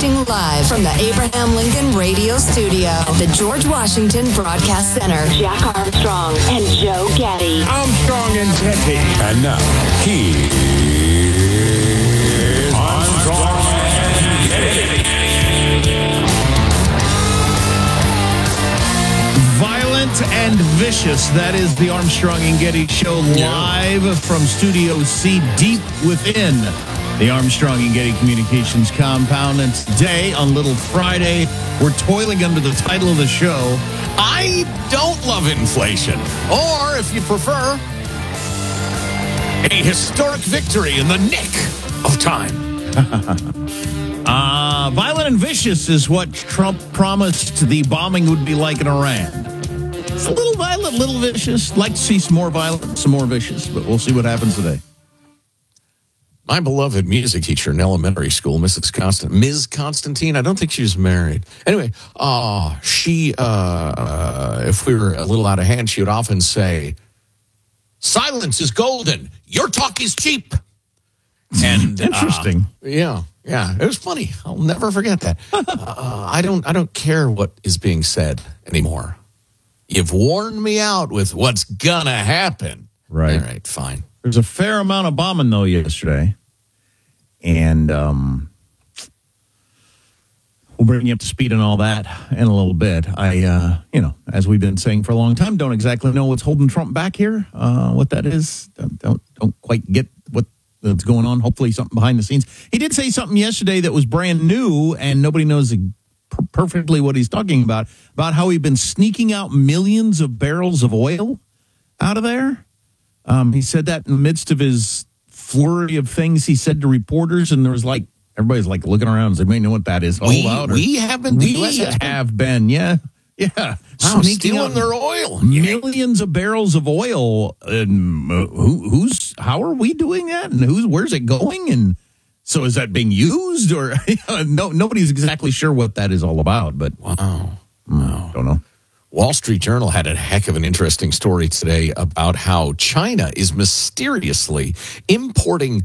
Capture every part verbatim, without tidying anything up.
Broadcasting live from the Abraham Lincoln Radio Studio, the George Washington Broadcast Center. Jack Armstrong and Joe Getty. Armstrong and Getty. And now, here's Armstrong and Getty. Violent and vicious. That is the Armstrong and Getty Show live from Studio C, deep within the Armstrong and Getty Communications compound. And today, on Little Friday, we're toiling under the title of the show, I Don't Love Inflation. Or, if you prefer, a historic victory in the nick of time. uh, violent and vicious is what Trump promised the bombing would be like in Iran. It's a little violent, a little vicious. Like to see some more violent, some more vicious, but we'll see what happens today. My beloved music teacher in elementary school, Missus Constant, Miz Constantine, I don't think she was married. Anyway, uh, she, uh, if we were a little out of hand, she would often say, silence is golden. Your talk is cheap. And Interesting. Uh, yeah, yeah. It was funny. I'll never forget that. uh, I don't I don't care what is being said anymore. You've worn me out with what's gonna happen. Right. All right, fine. There's a fair amount of bombing, though, yesterday. And um, we'll bring you up to speed on all that in a little bit. I, uh, you know, as we've been saying for a long time, don't exactly know what's holding Trump back here, uh, what that is. Don't, don't, don't quite get what that's going on. Hopefully something behind the scenes. He did say something yesterday that was brand new, and nobody knows perfectly what he's talking about, about how he'd been sneaking out millions of barrels of oil out of there. Um, he said that in the midst of his flurry of things he said to reporters, and there was like, everybody's like looking around and saying, "We know what that is." We, out, we have been. We have been, yeah. Yeah. Wow, stealing their oil. Millions of barrels of oil. And uh, who, who's, how are we doing that? And who's, where's it going? And so is that being used? Or no, nobody's exactly sure what that is all about, but wow. Wow. Don't know. Wall Street Journal had a heck of an interesting story today about how China is mysteriously importing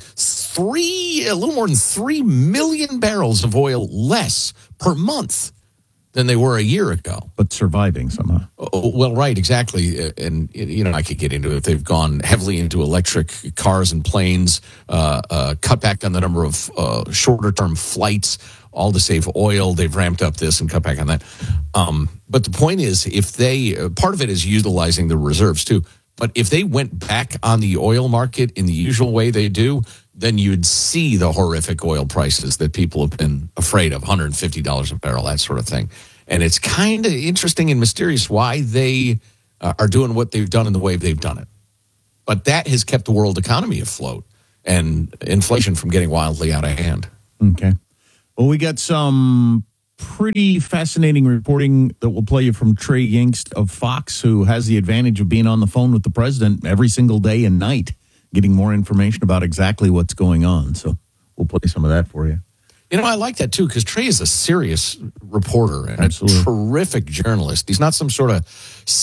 three, a little more than three million barrels of oil less per month than they were a year ago. But surviving somehow. Oh, well, right, exactly. And, you know, I could get into it. They've gone heavily into electric cars and planes, uh, uh, cut back on the number of uh, shorter-term flights, all to save oil. They've ramped up this and cut back on that. Um, but the point is, if they, uh, part of it is utilizing the reserves too, but if they went back on the oil market in the usual way they do, then you'd see the horrific oil prices that people have been afraid of, one hundred fifty dollars a barrel, that sort of thing. And it's kind of interesting and mysterious why they uh, are doing what they've done in the way they've done it. But that has kept the world economy afloat and inflation from getting wildly out of hand. Okay. Well, we got some pretty fascinating reporting that we'll play you from Trey Yingst of Fox, who has the advantage of being on the phone with the president every single day and night, getting more information about exactly what's going on. So we'll play some of that for you. You know, I like that, too, because Trey is a serious reporter and Absolutely. a terrific journalist. He's not some sort of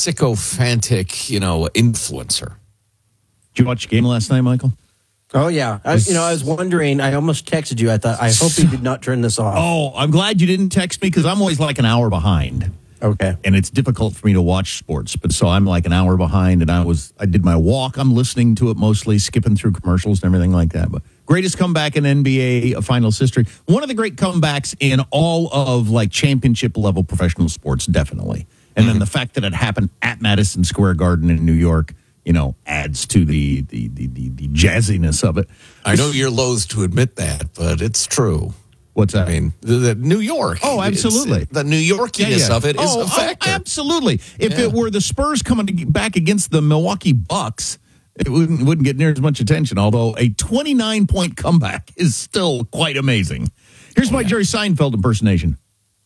sycophantic, you know, influencer. Did you watch the game last night, Michael? Oh, yeah. I, you know, I was wondering, I almost texted you. I thought, I hope he did not turn this off. Oh, I'm glad you didn't text me because I'm always like an hour behind. Okay. And it's difficult for me to watch sports, but so I'm like an hour behind, and I was, I did my walk. I'm listening to it mostly, skipping through commercials and everything like that. But greatest comeback in N B A finals history. One of the great comebacks in all of like championship level professional sports, definitely. And mm-hmm. then the fact that it happened at Madison Square Garden in New York, you know, adds to the the the, the, the jazziness of it. I know you're loath to admit that, but it's true. What's that? I mean, the, the New York. Oh, absolutely. The New Yorkiness yeah, yeah. of it is oh, a factor. Oh, absolutely. If yeah. it were the Spurs coming back against the Milwaukee Bucks, it wouldn't, wouldn't get near as much attention, although a twenty-nine point comeback is still quite amazing. Here's oh, my yeah. Jerry Seinfeld impersonation.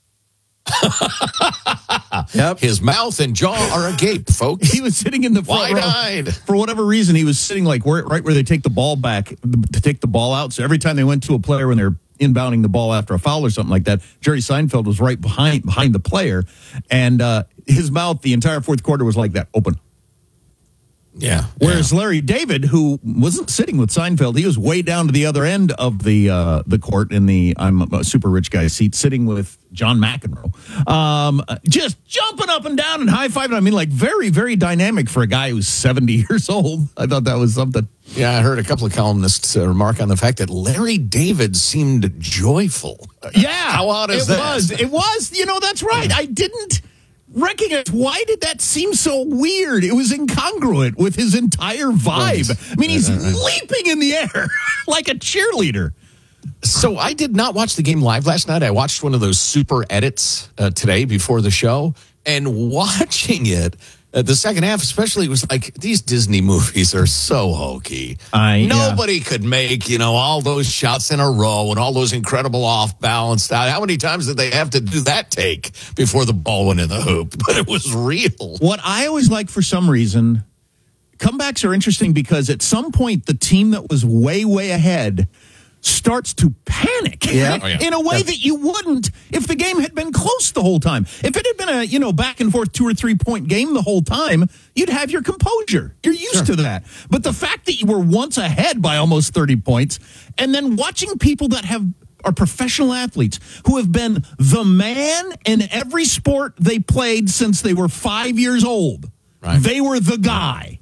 Yep. His mouth and jaw are agape, folks. He was sitting in the front wide-eyed. row. For whatever reason, he was sitting like where, right where they take the ball back to take the ball out. So every time they went to a player when they're inbounding the ball after a foul or something like that, Jerry Seinfeld was right behind behind the player, and uh, his mouth the entire fourth quarter was like that, open. Yeah. Whereas yeah. Larry David, who wasn't sitting with Seinfeld, he was way down to the other end of the uh, the court in the I'm a super rich guy seat, sitting with John McEnroe, um, just jumping up and down and high fiving. I mean, like very, very dynamic for a guy who's seventy years old. I thought that was something. Yeah, I heard a couple of columnists uh, remark on the fact that Larry David seemed joyful. Yeah, how odd is it that? was. It was. You know, that's right. I didn't recognize. Why did that seem so weird? It was incongruent with his entire vibe. Right. I mean, he's Right, right, right. leaping in the air like a cheerleader. So I did not watch the game live last night. I watched one of those super edits uh, today before the show, and watching it, uh, the second half especially, was like, these Disney movies are so hokey. I, yeah. Nobody could make, you know, all those shots in a row and all those incredible off-balanced. How many times did they have to do that take before the ball went in the hoop? But it was real. What I always like, for some reason, comebacks are interesting because at some point the team that was way, way ahead starts to panic Yeah. Oh, yeah. in a way that you wouldn't if the game had been close the whole time. If it had been a, you know, back and forth two or three point game the whole time, you'd have your composure. You're used to that. But the fact that you were once ahead by almost thirty points, and then watching people that have are professional athletes who have been the man in every sport they played since they were five years old. Right. They were the guy.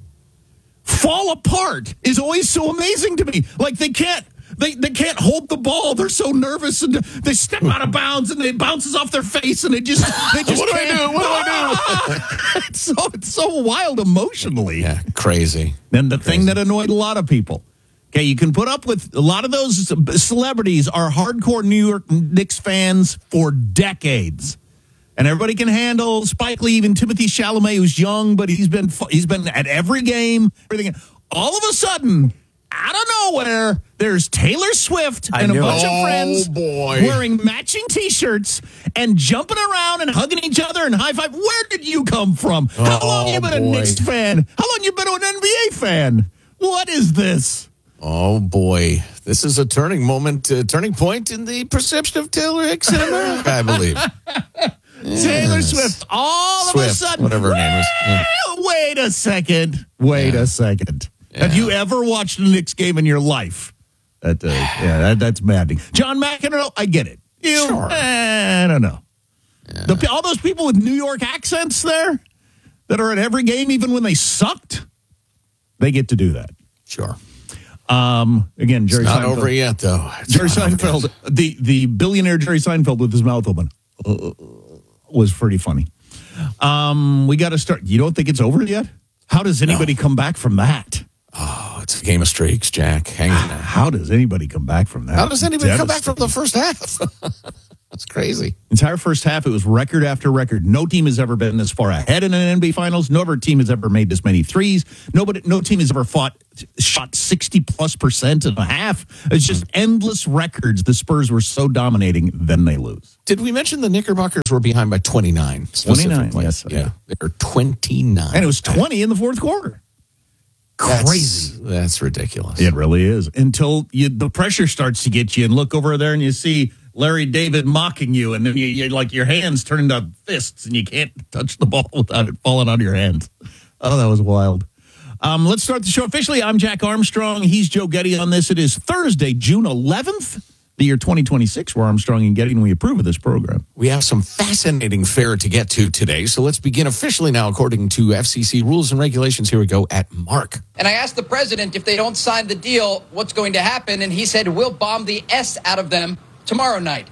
Fall apart is always so amazing to me. Like they can't They they can't hold the ball. They're so nervous, and they step out of bounds, and it bounces off their face, and they just they just What do I can't. do? What do I do? it's so it's so wild emotionally. Yeah, crazy. Then the thing that annoyed a lot of people. Okay, you can put up with a lot of those celebrities are hardcore New York Knicks fans for decades. And everybody can handle Spike Lee, even Timothée Chalamet, who's young, but he's been he's been at every game. Everything. All of a sudden, out of nowhere, there's Taylor Swift I and a knew bunch it. of friends Oh, boy. wearing matching T-shirts and jumping around and hugging each other and high five. Where did you come from? How Oh, long you been a boy. Knicks fan? How long you been an N B A fan? What is this? Oh, boy. This is a turning moment, uh, turning point in the perception of Taylor Hicks in America, I believe. Taylor Swift, all of a Swift, sudden, whatever her name is. Yeah. wait a second. Wait Yeah. a second. Yeah. Have you ever watched a Knicks game in your life? That, uh, yeah, that, that's maddening. John McEnroe, I get it. You, Sure. eh, I don't know. The, all those people with New York accents there that are at every game, even when they sucked, they get to do that. Sure. Um, again, Jerry Not Seinfeld. over yet, though. It's Jerry not over Seinfeld, yet. the, the billionaire Jerry Seinfeld with his mouth open, uh, was pretty funny. Um, we got to start. You don't think it's over yet? How does anybody come back from that? Oh, it's a game of streaks, Jack. Hang in there. How does anybody come back from that? How does anybody come back from the first half? That's crazy. Entire first half, it was record after record. No team has ever been this far ahead in an N B A Finals. No other team has ever made this many threes. Nobody, no team has ever fought shot sixty plus percent in a half. It's just endless records. The Spurs were so dominating, then they lose. Did we mention the Knickerbockers were behind by twenty-nine? twenty-nine, specifically? yes. Yeah, they're twenty-nine. And it was twenty in the fourth quarter. That's, Crazy. That's ridiculous. It really is. Until you, the pressure starts to get you and look over there and you see Larry David mocking you, and then you, you like your hands turn into fists and you can't touch the ball without it falling out of your hands. Oh, that was wild. Um, let's start the show officially. I'm Jack Armstrong. He's Joe Getty on this. It is Thursday, June eleventh, the year twenty twenty-six. We're Armstrong and Getty, and we approve of this program. We have some fascinating fare to get to today, so let's begin officially now according to F C C rules and regulations. Here we go at Mark. And I asked the president if they don't sign the deal, what's going to happen, and he said, we'll bomb the S out of them tomorrow night.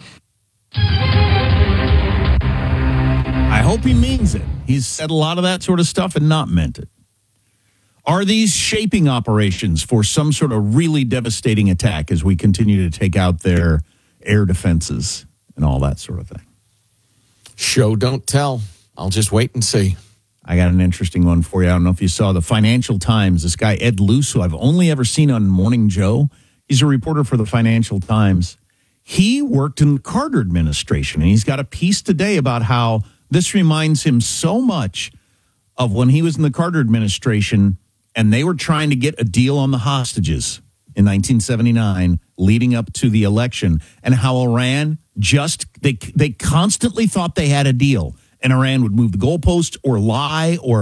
I hope he means it. He's said a lot of that sort of stuff and not meant it. Are these shaping operations for some sort of really devastating attack as we continue to take out their air defenses and all that sort of thing? Show, don't tell. I'll just wait and see. I got an interesting one for you. I don't know if you saw the Financial Times. This guy, Ed Luce, who I've only ever seen on Morning Joe. He's a reporter for the Financial Times. He worked in the Carter administration, and he's got a piece today about how this reminds him so much of when he was in the Carter administration and they were trying to get a deal on the hostages in nineteen seventy-nine leading up to the election, and how Iran just, they they constantly thought they had a deal, and Iran would move the goalpost or lie or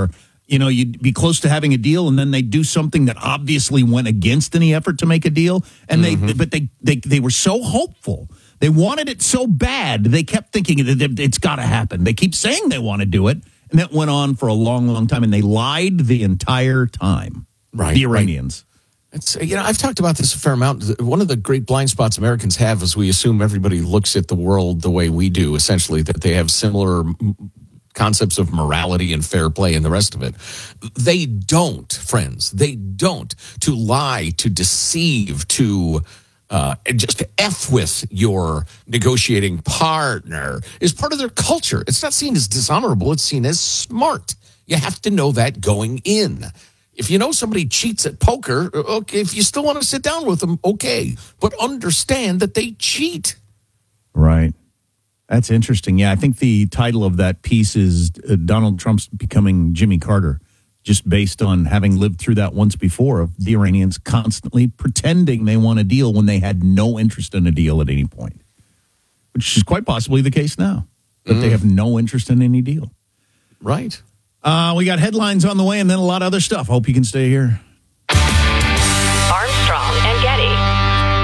You know, you'd be close to having a deal, and then they do something that obviously went against any effort to make a deal. And they, mm-hmm. but they, they, they were so hopeful. They wanted it so bad. They kept thinking that it's got to happen. They keep saying they want to do it, and that went on for a long, long time. And they lied the entire time. Right, the Iranians. Right. It's, you know, I've talked about this a fair amount. One of the great blind spots Americans have is we assume everybody looks at the world the way we do. Essentially, that they have similar concepts of morality and fair play and the rest of it. They don't, friends. They don't. To lie, to deceive, to uh, just F with your negotiating partner is part of their culture. It's not seen as dishonorable. It's seen as smart. You have to know that going in. If you know somebody cheats at poker, okay, if you still want to sit down with them, okay. But understand that they cheat. Right. That's interesting. Yeah, I think the title of that piece is uh, Donald Trump's becoming Jimmy Carter, just based on having lived through that once before of the Iranians constantly pretending they want a deal when they had no interest in a deal at any point, which is quite possibly the case now, that mm. they have no interest in any deal. Right. Uh, we got headlines on the way and then a lot of other stuff. Hope you can stay here. Armstrong and Getty.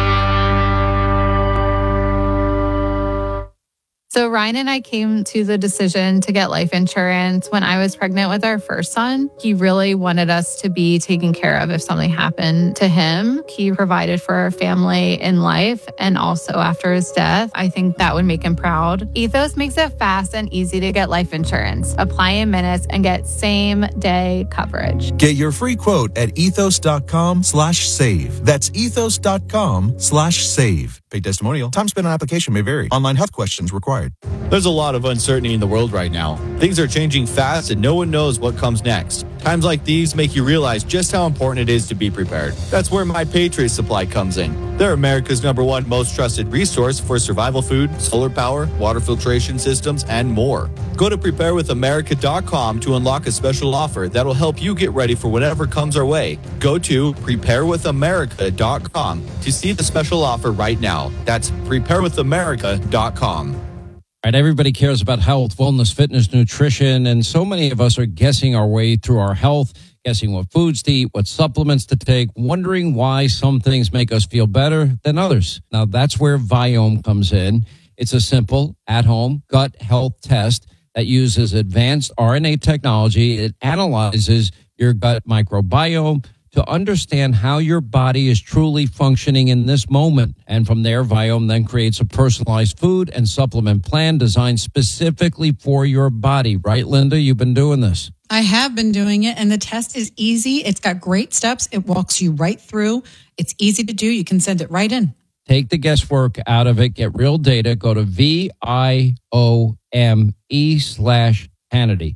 So Ryan and I came to the decision to get life insurance when I was pregnant with our first son. He really wanted us to be taken care of if something happened to him. He provided for our family in life and also after his death. I think that would make him proud. Ethos makes it fast and easy to get life insurance. Apply in minutes and get same day coverage. Get your free quote at ethos.com slash save. That's ethos.com slash save. Paid testimonial. Time spent on application may vary. Online health questions required. There's a lot of uncertainty in the world right now. Things are changing fast and no one knows what comes next. Times like these make you realize just how important it is to be prepared. That's where My Patriot Supply comes in. They're America's number one most trusted resource for survival food, solar power, water filtration systems, and more. Go to prepare with america dot com to unlock a special offer that'll help you get ready for whatever comes our way. Go to prepare with america dot com to see the special offer right now. That's prepare with america dot com. Right, everybody cares about health, wellness, fitness, nutrition, and so many of us are guessing our way through our health, guessing what foods to eat, what supplements to take, wondering why some things make us feel better than others. Now, that's where Viome comes in. It's a simple, at-home gut health test that uses advanced R N A technology. It analyzes your gut microbiome to understand how your body is truly functioning in this moment. And from there, Viome then creates a personalized food and supplement plan designed specifically for your body. Right, Linda? You've been doing this. I have been doing it, and the test is easy. It's got great steps. It walks you right through. It's easy to do. You can send it right in. Take the guesswork out of it. Get real data. Go to V I O M E slash Hannity.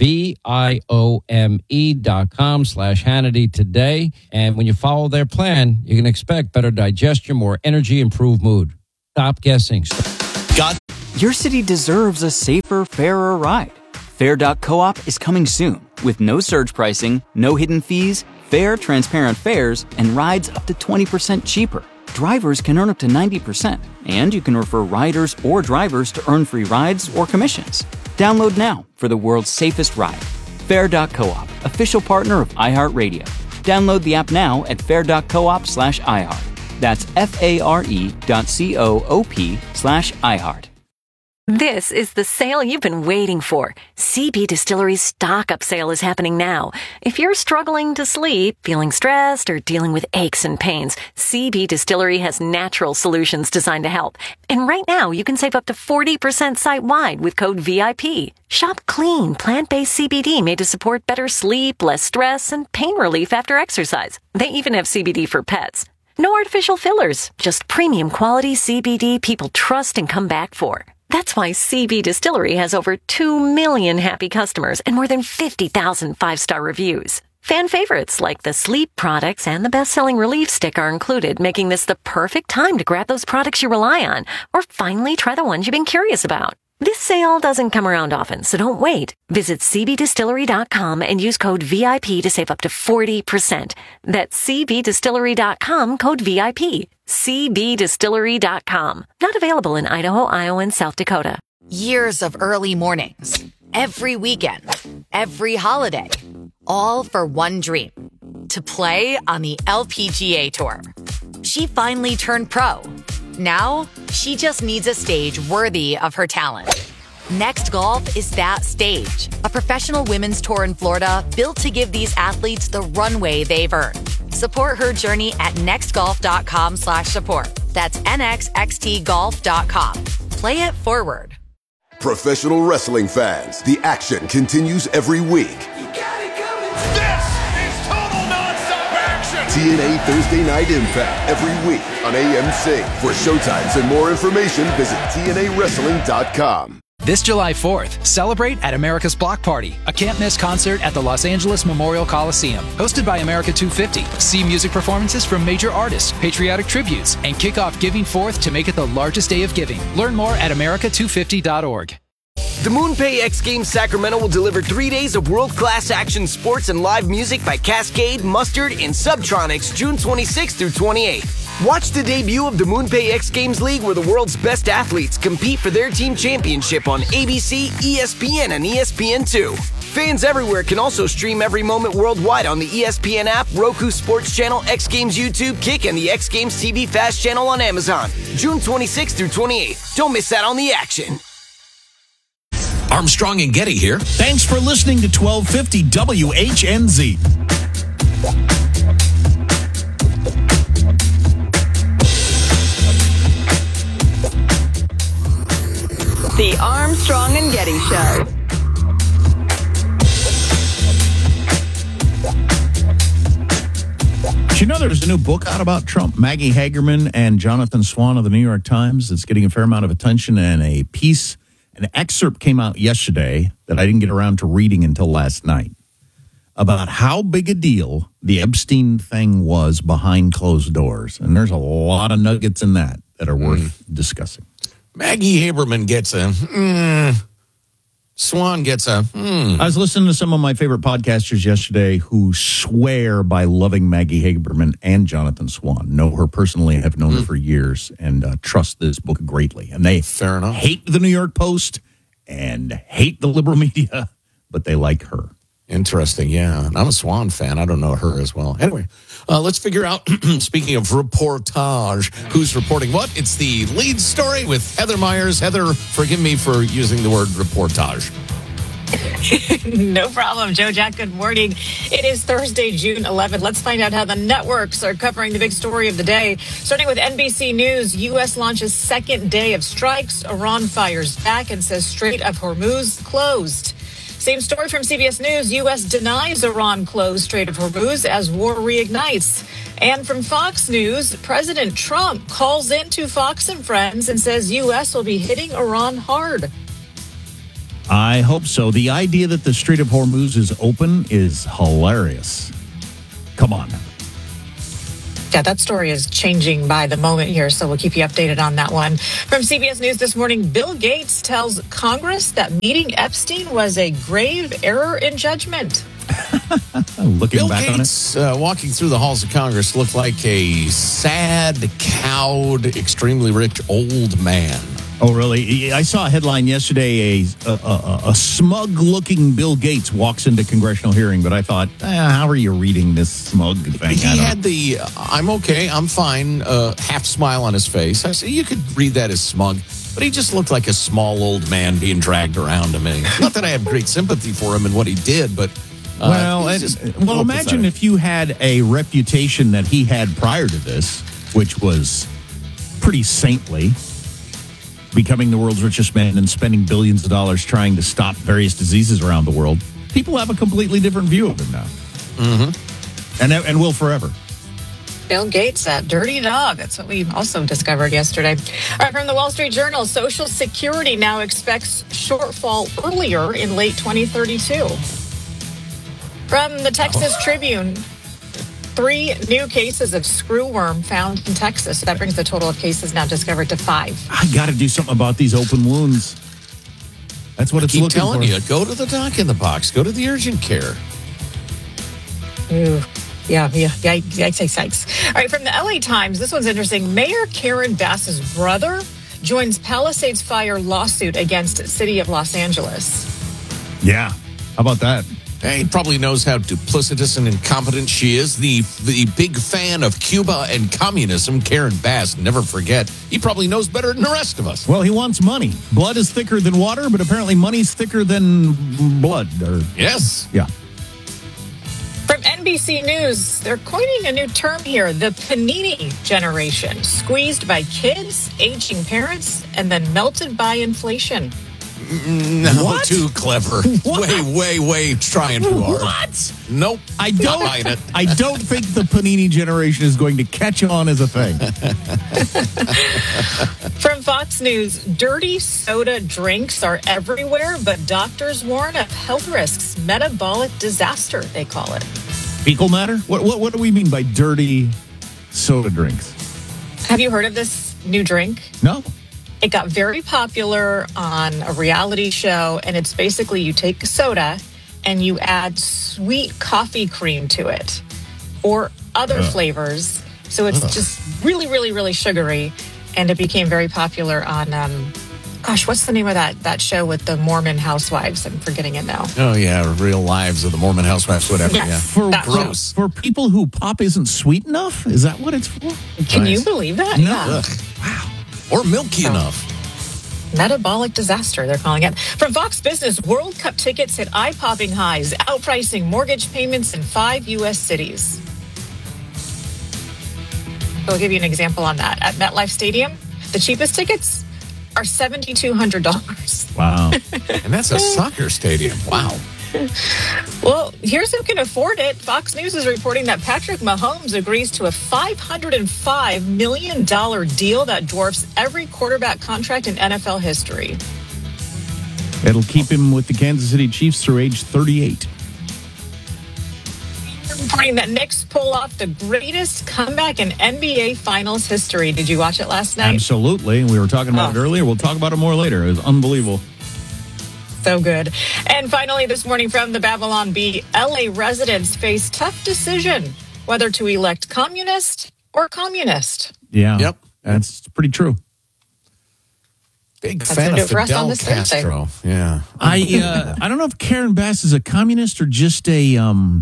V-I-O-M-E dot com slash Hannity today. And when you follow their plan, you can expect better digestion, more energy, improved mood. Stop guessing. Got Your city deserves a safer, fairer ride. Fair dot coop is coming soon with no surge pricing, no hidden fees, fair, transparent fares, and rides up to twenty percent cheaper. Drivers can earn up to ninety percent, and you can refer riders or drivers to earn free rides or commissions. Download now for the world's safest ride. Fair dot coop, official partner of iHeartRadio. Download the app now at fair dot coop slash iHeart. That's F-A-R-E dot C-O-O-P slash iHeart. This is the sale you've been waiting for. C B Distillery's stock-up sale is happening now. If you're struggling to sleep, feeling stressed, or dealing with aches and pains, C B Distillery has natural solutions designed to help. And right now, you can save up to forty percent site-wide with code V I P. Shop clean, plant-based C B D made to support better sleep, less stress, and pain relief after exercise. They even have C B D for pets. No artificial fillers, just premium quality C B D people trust and come back for. That's why C B Distillery has over two million happy customers and more than fifty thousand five-star reviews. Fan favorites like the sleep products and the best-selling Relief Stick are included, making this the perfect time to grab those products you rely on or finally try the ones you've been curious about. This sale doesn't come around often, so don't wait. Visit C B distillery dot com and use code V I P to save up to forty percent. That's C B distillery dot com, code V I P. C B distillery dot com. Not available in Idaho, Iowa, and South Dakota. Years of early mornings, every weekend, every holiday. all for one dream, to play on the L P G A Tour. She finally turned pro. Now, she just needs a stage worthy of her talent. Next Golf is that stage, a professional women's tour in Florida built to give these athletes the runway they've earned. Support her journey at nextgolf.com slash support. That's N X X T golf dot com. Play it forward. Professional wrestling fans, the action continues every week. This is total nonstop action. T N A Thursday Night Impact every week on A M C. For showtimes and more information, visit T N A wrestling dot com. This July fourth, celebrate at America's Block Party, a can't-miss concert at the Los Angeles Memorial Coliseum. Hosted by America two fifty. See music performances from major artists, patriotic tributes, and kick off Giving Fourth to make it the largest day of giving. Learn more at America two fifty dot org. The MoonPay X Games Sacramento will deliver three days of world-class action sports and live music by Cascade, Mustard, and Subtronics June twenty-sixth through twenty-eighth. Watch the debut of the MoonPay X Games League, where the world's best athletes compete for their team championship on A B C, E S P N, and E S P N two. Fans everywhere can also stream every moment worldwide on the E S P N app, Roku Sports Channel, X Games YouTube, Kick, and the X Games T V Fast Channel on Amazon. June twenty-sixth through twenty-eighth. Don't miss out on the action. Armstrong and Getty here. Thanks for listening to twelve fifty W H N Z. The Armstrong and Getty Show. Did you know there's a new book out about Trump? Maggie Hagerman and Jonathan Swan of the New York Times. It's getting a fair amount of attention, and a piece, an excerpt came out yesterday that I didn't get around to reading until last night about how big a deal the Epstein thing was behind closed doors. And there's a lot of nuggets in that that are worth mm. discussing. Maggie Haberman gets a mm, Swan gets a mm. I was listening to some of my favorite podcasters yesterday who swear by loving Maggie Haberman and Jonathan Swan. Know her personally, have known mm. her for years, and uh, trust this book greatly. And they Fair enough. hate the New York Post and hate the liberal media, but they like her. Interesting, yeah. I'm a Swan fan. I don't know her as well. Anyway, uh, let's figure out, speaking of reportage, who's reporting what? It's the lead story with Heather Myers. Heather, forgive me for using the word reportage. No problem, Joe Jack. Good morning. It is Thursday, June eleventh. Let's find out how the networks are covering the big story of the day. Starting with N B C News, U S launches second day of strikes. Iran fires back and says Strait of Hormuz closed. Same story from C B S News. U S denies Iran closed Strait of Hormuz as war reignites. And from Fox News, President Trump calls into Fox and Friends and says U S will be hitting Iran hard. I hope so. The idea that the Strait of Hormuz is open is hilarious. Come on now. Yeah, that story is changing by the moment here, so we'll keep you updated on that one. From C B S News this morning, Bill Gates tells Congress that meeting Epstein was a grave error in judgment. Looking Bill back Gates, on it. uh, walking through the halls of Congress, looked like a sad, cowed, extremely rich old man. Oh, really? I saw a headline yesterday, a, a, a, a smug-looking Bill Gates walks into congressional hearing, but I thought, eh, how are you reading this smug thing? He had the, uh, I'm okay, I'm fine, uh, half smile on his face. I said, you could read that as smug, but he just looked like a small old man being dragged around to me. Not that I have great sympathy for him and what he did, but... Uh, well, and, well, imagine if you had a reputation that he had prior to this, which was pretty saintly, becoming the world's richest man and spending billions of dollars trying to stop various diseases around the world. People have a completely different view of him now. Mm-hmm. And, and will forever. Bill Gates, that dirty dog. That's what we also discovered yesterday. All right, from the Wall Street Journal, Social Security now expects shortfall earlier in late twenty thirty-two. From the Texas oh. Tribune, three new cases of screwworm found in Texas. That brings the total of cases now discovered to five. I got to do something about these open wounds. That's what I it's keep looking telling for. you, go to the doc in the box. Go to the urgent care. Ooh. Yeah, yeah, yeah, yikes, yikes. All right, from the L A Times, this one's interesting. Mayor Karen Bass's brother joins Palisades Fire lawsuit against City of Los Angeles. Yeah, how about that? He probably knows how duplicitous and incompetent she is. The the big fan of Cuba and communism, Karen Bass, never forget. He probably knows better than the rest of us. Well, he wants money. Blood is thicker than water, but apparently money's thicker than blood. Or Yes. Yeah. From N B C News, they're coining a new term here, the panini generation, squeezed by kids, aging parents, and then melted by inflation. No, What? too clever. What? Way, way, way trying too hard. What? Nope. I Not don't. buying it. I don't think the panini generation is going to catch on as a thing. From Fox News, dirty soda drinks are everywhere, but doctors warn of health risks, metabolic disaster, they call it. Fecal matter? What, what? What do we mean by dirty soda drinks? Have you heard of this new drink? No. It got very popular on a reality show, and it's basically you take a soda and you add sweet coffee cream to it or other Ugh. flavors. So it's Ugh. just really, really, really sugary, and it became very popular on, um, gosh, what's the name of that, that show with the Mormon housewives? I'm forgetting it now. Oh, yeah. Real Lives of the Mormon Housewives, whatever. Yes. Yeah. For, That gross. for people who pop isn't sweet enough? Is that what it's for? Can Nice. you believe that? No. Yeah. Ugh. Wow. Or milky Oh. enough. Metabolic disaster, they're calling it. From Fox Business, World Cup tickets hit eye-popping highs, outpricing mortgage payments in five U S cities. I'll give you an example on that. At MetLife Stadium, the cheapest tickets are seven thousand two hundred dollars. Wow. And that's a soccer stadium. Wow. Well, here's who can afford it. Fox News is reporting that Patrick Mahomes agrees to a five hundred five million dollars deal that dwarfs every quarterback contract in N F L history. It'll keep him with the Kansas City Chiefs through age thirty-eight. Reporting that Knicks pull off the greatest comeback in N B A Finals history. Did you watch it last night? Absolutely. We were talking about Oh. it earlier. We'll talk about it more later. It was unbelievable. So good. And finally, this morning from the Babylon Bee, L A residents face tough decision whether to elect communist or communist. Yeah. Yep. That's pretty true. Big That's fan gonna of do it for us on Fidel this Thursday. Castro. Yeah. I uh, I don't know if Karen Bass is a communist or just a um,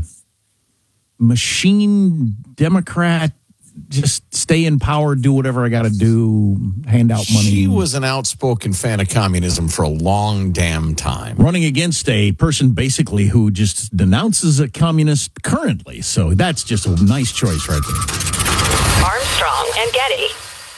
machine Democrat. Just stay in power, do whatever I got to do, hand out money. She was an outspoken fan of communism for a long damn time. Running against a person basically who just denounces a communist currently. So that's just a nice choice right there. Armstrong and Getty.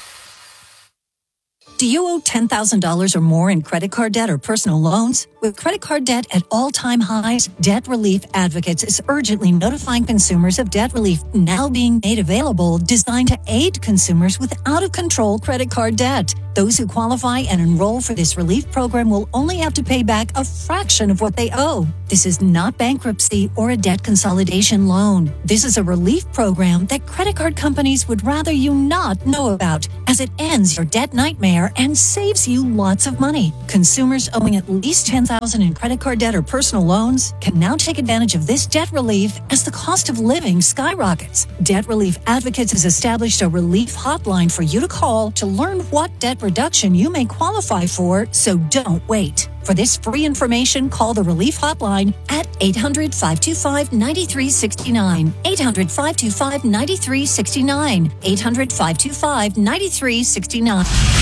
Do you owe ten thousand dollars or more in credit card debt or personal loans? With credit card debt at all-time highs, Debt Relief Advocates is urgently notifying consumers of debt relief now being made available, designed to aid consumers with out-of-control credit card debt. Those who qualify and enroll for this relief program will only have to pay back a fraction of what they owe. This is not bankruptcy or a debt consolidation loan. This is a relief program that credit card companies would rather you not know about, as it ends your debt nightmare and saves you lots of money. Consumers owing at least ten thousand dollars in credit card debt or personal loans can now take advantage of this debt relief as the cost of living skyrockets. Debt Relief Advocates has established a relief hotline for you to call to learn what debt reduction you may qualify for, so don't wait. For this free information, call the Relief Hotline at eight hundred, five two five, nine three six nine, eight hundred, five two five, nine three six nine, eight hundred, five two five, nine three six nine.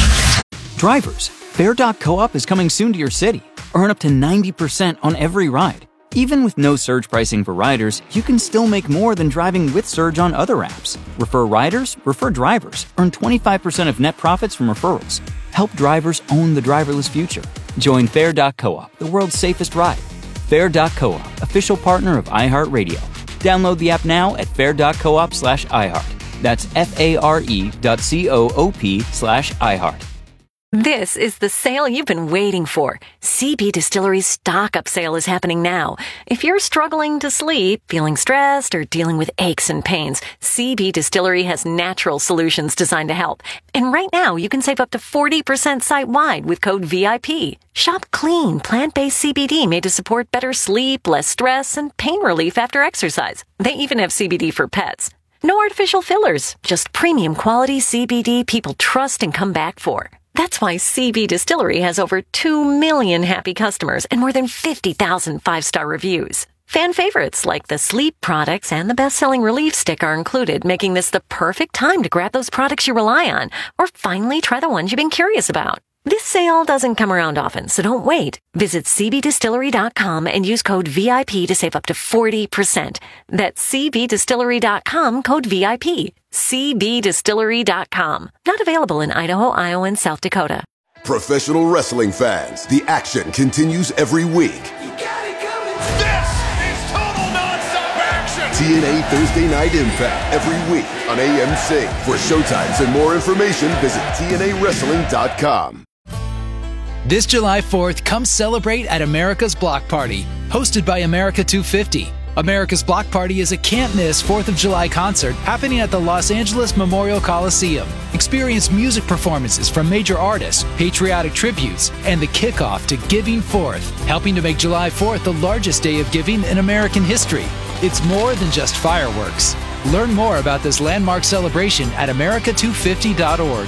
Drivers, Fair dot coop is coming soon to your city. Earn up to ninety percent on every ride. Even with no surge pricing for riders, you can still make more than driving with Surge on other apps. Refer riders, refer drivers. Earn twenty-five percent of net profits from referrals. Help drivers own the driverless future. Join Fair dot coop, the world's safest ride. Fair dot coop, official partner of iHeartRadio. Download the app now at fair dot coop slash iHeart. That's F-A-R-E dot C-O-O-P slash iHeart. This is the sale you've been waiting for. C B Distillery's stock-up sale is happening now. If you're struggling to sleep, feeling stressed, or dealing with aches and pains, C B Distillery has natural solutions designed to help. And right now, you can save up to forty percent site-wide with code V I P. Shop clean, plant-based C B D made to support better sleep, less stress, and pain relief after exercise. They even have C B D for pets. No artificial fillers, just premium quality C B D people trust and come back for. That's why C B Distillery has over two million happy customers and more than fifty thousand five-star reviews. Fan favorites like the sleep products and the best-selling Relief Stick are included, making this the perfect time to grab those products you rely on or finally try the ones you've been curious about. This sale doesn't come around often, so don't wait. Visit C B distillery dot com and use code V I P to save up to forty percent. That's C B distillery dot com, code V I P. C B distillery dot com. Not available in Idaho, Iowa, and South Dakota. Professional wrestling fans, the action continues every week. This is total nonstop action. T N A Thursday Night Impact every week on A M C. For showtimes and more information, visit T N A wrestling dot com. This July fourth, come celebrate at America's Block Party, hosted by America two fifty. America's Block Party is a can't-miss fourth of July concert happening at the Los Angeles Memorial Coliseum. Experience music performances from major artists, patriotic tributes, and the kickoff to Giving Forth, helping to make July fourth the largest day of giving in American history. It's more than just fireworks. Learn more about this landmark celebration at America two fifty dot org.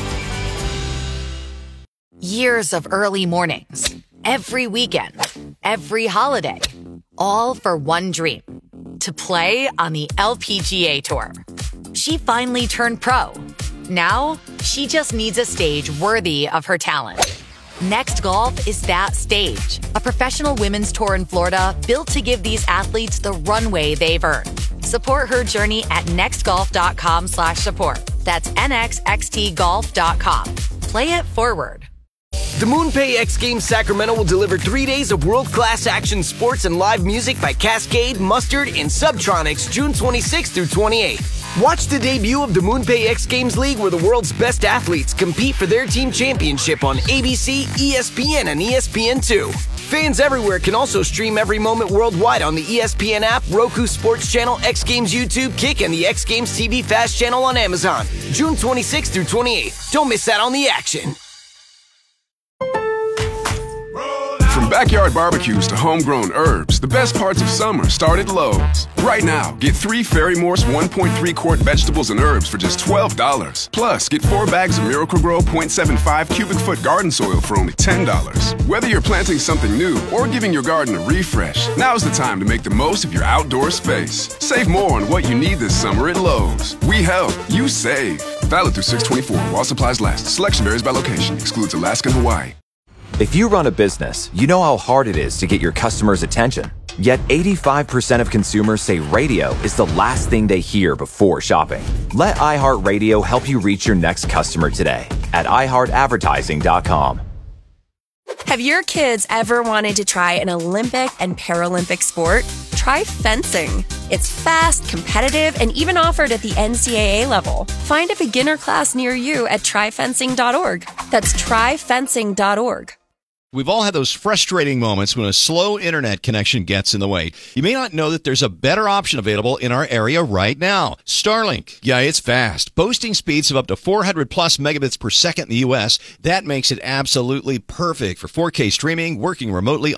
Years of early mornings, every weekend, every holiday, all for one dream, to play on the L P G A Tour. She finally turned pro. Now, she just needs a stage worthy of her talent. Next Golf is that stage, a professional women's tour in Florida built to give these athletes the runway they've earned. Support her journey at next golf dot com slash support. That's N X X T golf dot com. Play it forward. The MoonPay X Games Sacramento will deliver three days of world-class action sports and live music by Cascade, Mustard, and Subtronics June twenty-sixth through twenty-eighth. Watch the debut of the MoonPay X Games League, where the world's best athletes compete for their team championship on A B C, E S P N, and E S P N two. Fans everywhere can also stream every moment worldwide on the E S P N app, Roku Sports Channel, X Games YouTube, Kick, and the X Games T V Fast channel on Amazon. June twenty-sixth through twenty-eighth. Don't miss out on the action. From backyard barbecues to homegrown herbs, the best parts of summer start at Lowe's. Right now, get three Ferry Morse one point three quart vegetables and herbs for just twelve dollars. Plus, get four bags of Miracle-Gro point seven five cubic foot garden soil for only ten dollars. Whether you're planting something new or giving your garden a refresh, now's the time to make the most of your outdoor space. Save more on what you need this summer at Lowe's. We help, you save. Valid through six twenty-four while supplies last. Selection varies by location. Excludes Alaska and Hawaii. If you run a business, you know how hard it is to get your customers' attention. Yet eighty-five percent of consumers say radio is the last thing they hear before shopping. Let iHeartRadio help you reach your next customer today at i heart advertising dot com. Have your kids ever wanted to try an Olympic and Paralympic sport? Try fencing. It's fast, competitive, and even offered at the N C double A level. Find a beginner class near you at try fencing dot org. That's try fencing dot org. We've all had those frustrating moments when a slow internet connection gets in the way. You may not know that there's a better option available in our area right now. Starlink. Yeah, it's fast. Boasting speeds of up to four hundred plus megabits per second in the U S. That makes it absolutely perfect for four K streaming, working remotely